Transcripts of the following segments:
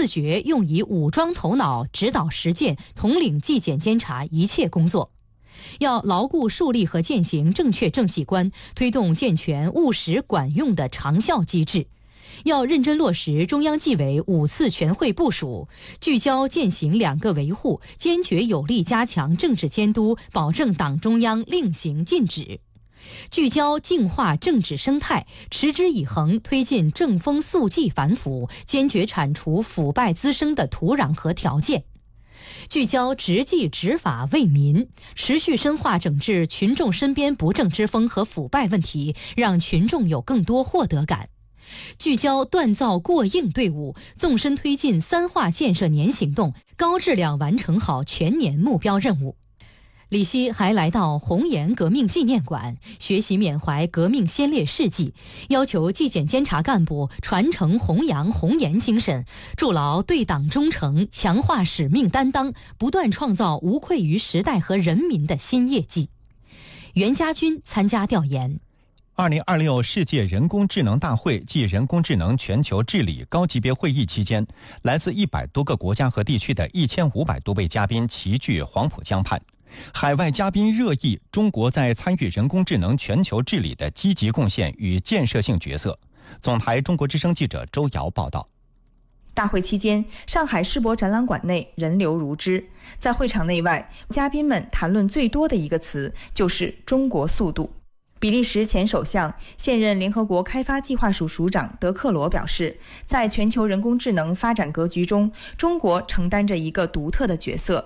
自觉用以武装头脑，指导实践，统领纪检监察一切工作。要牢固树立和践行正确政绩观，推动健全务实管用的长效机制。要认真落实中央纪委5次全会部署，聚焦践行2个维护，坚决有力加强政治监督，保证党中央令行禁止。聚焦净化政治生态，持之以恒推进正风肃纪反腐，坚决铲除腐败滋生的土壤和条件。聚焦执纪执法为民，持续深化整治群众身边不正之风和腐败问题，让群众有更多获得感。聚焦锻造过硬队伍，纵深推进3化建设年行动，高质量完成好全年目标任务。李希还来到红岩革命纪念馆学习缅怀革命先烈事迹，要求纪检监察干部传承弘扬红岩精神，筑牢对党忠诚，强化使命担当，不断创造无愧于时代和人民的新业绩。袁家军参加调研。 2026世界人工智能大会暨人工智能全球治理高级别会议期间，来自100多个国家和地区的1500多位嘉宾齐聚黄浦江畔。海外嘉宾热议中国在参与人工智能全球治理的积极贡献与建设性角色。总台中国之声记者周瑶报道。 大会期间，上海世博展览馆内人流如织，在会场内外，嘉宾们谈论最多的一个词就是中国速度。比利时前首相、现任联合国开发计划署署长德克罗表示，在全球人工智能发展格局中，中国承担着一个独特的角色。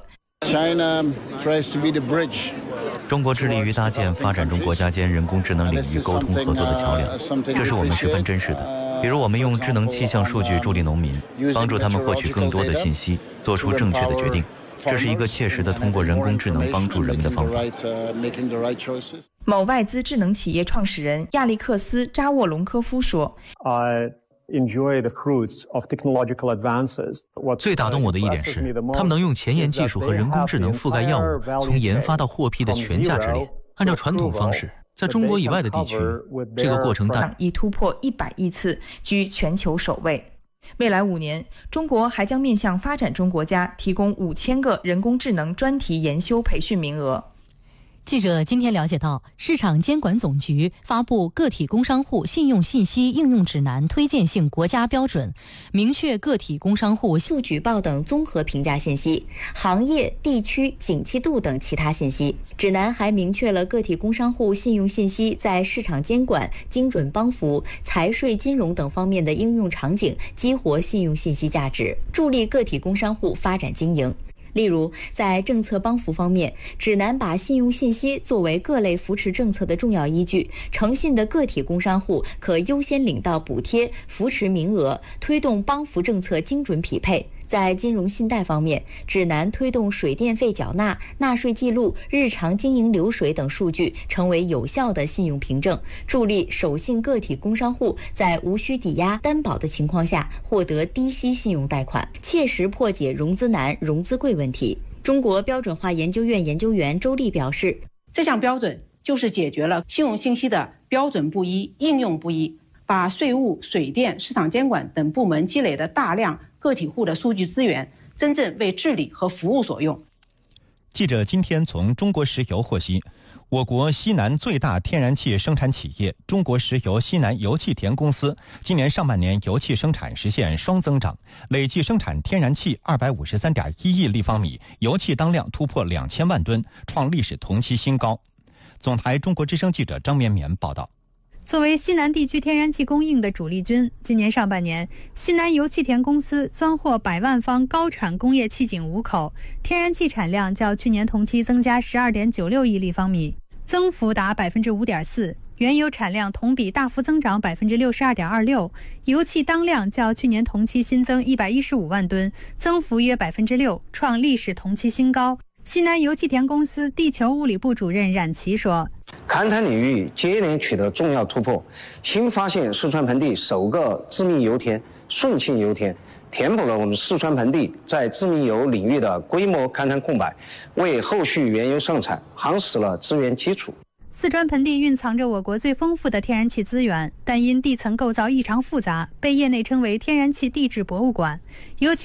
中国致力于搭建发展中国家间人工智能领域沟通合作的桥梁，这是我们十分珍视的。比如我们用智能气象数据助力农民，帮助他们获取更多的信息，做出正确的决定。这是一个切实的通过人工智能帮助人们的方法。 某外资智能企业创始人亚历克斯·扎沃隆科夫说， 最打动我的一点是，他们能用前沿技术和人工智能覆盖药物从研发到获批的全价值链。按照传统方式，在中国以外的地区，这个过程已突破100亿次，居全球首位。未来5年，中国还将面向发展中国家提供5000个人工智能专题研修培训名额。 记者今天了解到，市场监管总局发布个体工商户信用信息应用指南推荐性国家标准，明确个体工商户不举报等综合评价信息、行业、地区、景气度等其他信息。指南还明确了个体工商户信用信息在市场监管、精准帮扶、财税金融等方面的应用场景，激活信用信息价值，助力个体工商户发展经营。例如，在政策帮扶方面，指南把信用信息作为各类扶持政策的重要依据，诚信的个体工商户可优先领到补贴、扶持名额，推动帮扶政策精准匹配。在金融信贷方面，指南推动水电费缴纳、纳税记录、日常经营流水等数据成为有效的信用凭证，助力守信个体工商户在无需抵押担保的情况下获得低息信用贷款，切实破解融资难、融资贵问题。中国标准化研究院研究员周丽表示， 这项标准就是解决了信用信息的标准不一、应用不一，把税务、水电、市场监管等部门积累的大量个体户的数据资源，真正为治理和服务所用。 记者今天从中国石油获悉，我国西南最大天然气生产企业中国石油西南油气田公司今年上半年油气生产实现双增长，累计生产天然气253.1亿立方米，油气当量突破2000万吨，创历史同期新高。总台中国之声记者张绵绵报道。 作为西南地区天然气供应的主力军，今年上半年，西南油气田公司钻获100万方高产工业气井5口，天然气产量较去年同期增加12.96亿立方米，增幅达5.4%。原油产量同比大幅增长62.26%，油气当量较去年同期新增115万吨，增幅约6%，创历史同期新高。西南油气田公司地球物理部主任冉奇说， 勘探领域接连取得重要突破，新发现四川盆地首个致密油田顺庆油田，填补了我们四川盆地在致密油领域的规模勘探空白，为后续原油生产夯实了资源基础。 四川盆地蕴藏着我国最丰富的天然气资源，但因地层构造异常复杂，被业内称为天然气地质博物馆。尤其